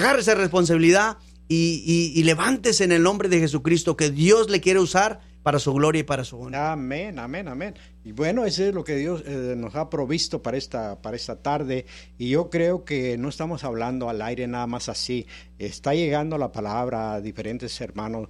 agarre esa responsabilidad y levántese en el nombre de Jesucristo, que Dios le quiere usar para su gloria y para su honra. Amén, amén, amén. Y bueno, eso es lo que Dios nos ha provisto para esta tarde. Y yo creo que no estamos hablando al aire nada más así. Está llegando la palabra a diferentes hermanos,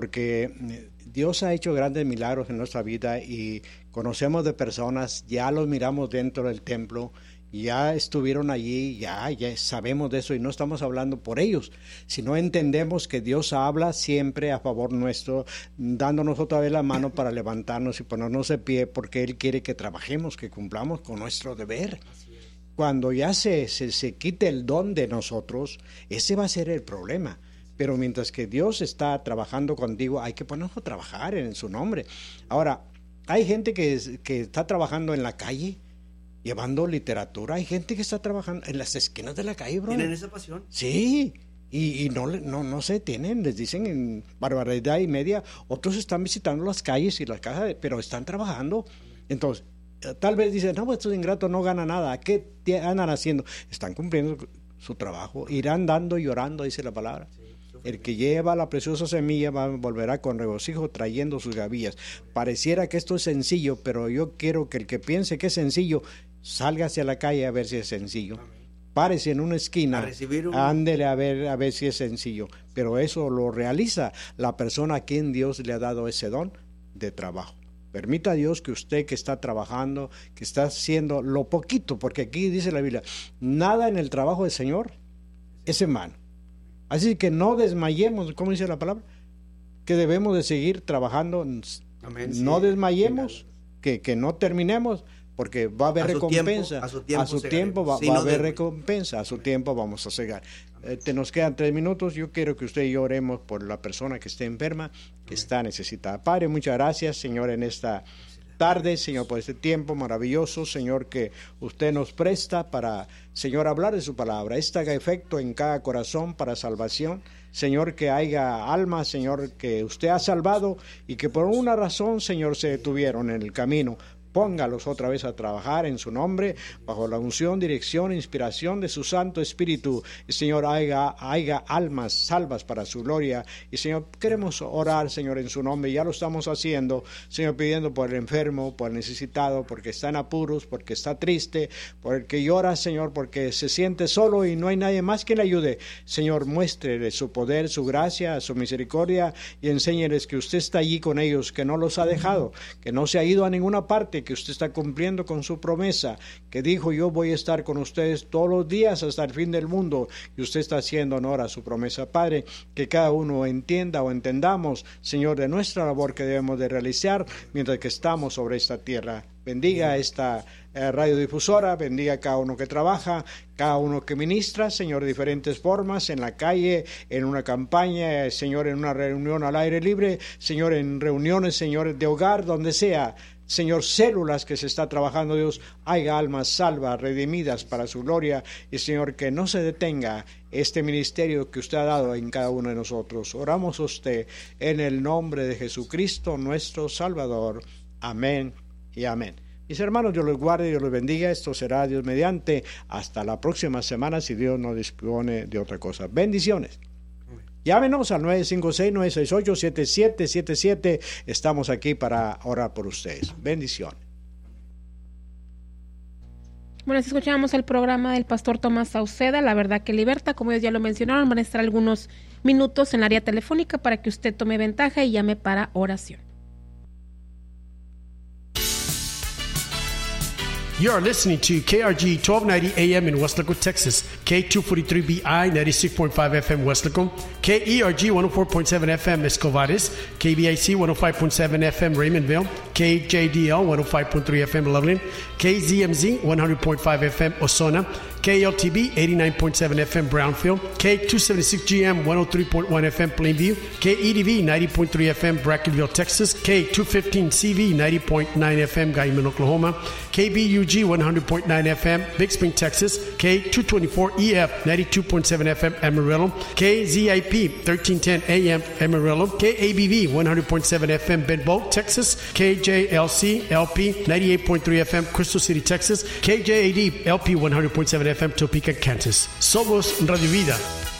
porque Dios ha hecho grandes milagros en nuestra vida y conocemos de personas, ya los miramos dentro del templo, ya estuvieron allí, ya sabemos de eso, y no estamos hablando por ellos, sino entendemos que Dios habla siempre a favor nuestro, dándonos otra vez la mano para levantarnos y ponernos de pie, porque Él quiere que trabajemos, que cumplamos con nuestro deber. Cuando ya se quite el don de nosotros, ese va a ser el problema. Pero mientras que Dios está trabajando contigo, hay que ponernos a trabajar en su nombre. Ahora, hay gente que está trabajando en la calle, llevando literatura. Hay gente que está trabajando en las esquinas de la calle, bro. ¿Tienen esa pasión? Sí, y no se tienen, les dicen en barbaridad y media. Otros están visitando las calles y las casas, pero están trabajando. Entonces, tal vez dicen, no, pues estos ingratos no ganan nada. ¿Qué andan haciendo? Están cumpliendo su trabajo. Irán dando y llorando, dice la palabra. El que lleva la preciosa semilla volverá con regocijo trayendo sus gavillas. Pareciera que esto es sencillo, pero yo quiero que el que piense que es sencillo salga hacia la calle a ver si es sencillo. Párese en una esquina, ándele a ver si es sencillo. Pero eso lo realiza la persona a quien Dios le ha dado ese don de trabajo. Permita a Dios que usted que está trabajando, que está haciendo lo poquito, porque aquí dice la Biblia, nada en el trabajo del Señor es en vano. Así que no desmayemos, ¿cómo dice la palabra? Que debemos de seguir trabajando. Amén, no desmayemos, que no terminemos, porque va a haber recompensa. A su tiempo va a haber recompensa, a su tiempo vamos a cegar. Nos quedan 3 minutos. Yo quiero que usted y yo oremos por la persona que esté enferma, que está necesitada. Padre, muchas gracias, Señor, en esta tarde, Señor, por este tiempo maravilloso, Señor, que usted nos presta para, Señor, hablar de su palabra. Esta haga efecto en cada corazón para salvación. Señor, que haya almas, Señor, que usted ha salvado y que por una razón, Señor, se detuvieron en el camino. Póngalos otra vez a trabajar en su nombre, bajo la unción, dirección, inspiración de su Santo Espíritu. Y, Señor, haya almas salvas para su gloria. Y, Señor, queremos orar, Señor, en su nombre. Ya lo estamos haciendo, Señor, pidiendo por el enfermo, por el necesitado, porque está en apuros, porque está triste, por el que llora, Señor, porque se siente solo y no hay nadie más que le ayude. Señor, muéstrele su poder, su gracia, su misericordia y enséñeles que usted está allí con ellos, que no los ha dejado, que no se ha ido a ninguna parte, que usted está cumpliendo con su promesa, que dijo, yo voy a estar con ustedes todos los días hasta el fin del mundo, y usted está haciendo honor a su promesa. Padre, que cada uno entienda o entendamos, Señor, de nuestra labor que debemos de realizar mientras que estamos sobre esta tierra. Bendiga esta radiodifusora, bendiga a cada uno que trabaja, cada uno que ministra, Señor, de diferentes formas, en la calle, en una campaña, Señor, en una reunión al aire libre, Señor, en reuniones, Señor, de hogar, donde sea, Señor, células que se está trabajando, Dios, haya almas salvas, redimidas para su gloria, y Señor, que no se detenga este ministerio que usted ha dado en cada uno de nosotros. Oramos a usted en el nombre de Jesucristo, nuestro Salvador. Amén y amén. Mis hermanos, Dios los guarde, Dios los bendiga. Esto será Dios mediante. Hasta la próxima semana, si Dios no dispone de otra cosa. Bendiciones. Llámenos al 956-968-7777. Estamos aquí para orar por ustedes. Bendiciones. Bueno, escuchamos el programa del pastor Tomás Sauceda, La Verdad que Liberta. Como ellos ya lo mencionaron, van a estar algunos minutos en el área telefónica para que usted tome ventaja y llame para oración. You are listening to KRG 1290 AM in Westlaco, Texas, K243BI 96.5 FM Westlaco, KERG 104.7 FM Escovares, KBIC 105.7 FM Raymondville, KJDL 105.3 FM Loveland, KZMZ 100.5 FM Osona, KLTB 89.7 FM Brownfield, K276GM 103.1 FM Plainview, KEDV 90.3 FM Brackenville, Texas, K215CV 90.9 FM Guyman, Oklahoma, KBUG 100.9 FM Big Spring, Texas, K224EF 92.7 FM Amarillo, KZIP 1310 AM Amarillo, KABV 100.7 FM Benbow, Texas, KJLC LP 98.3 FM Crystal City, Texas, KJAD LP 100.7 FM Topeka, Kansas. Somos Radio Vida.